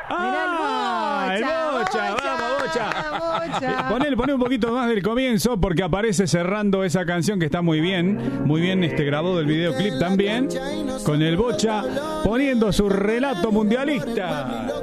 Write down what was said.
¡Ah! El Bocha, vamos, Bocha. Poné un poquito más del comienzo porque aparece cerrando esa canción que está muy bien grabado el videoclip también, con el Bocha poniendo su relato mundialista.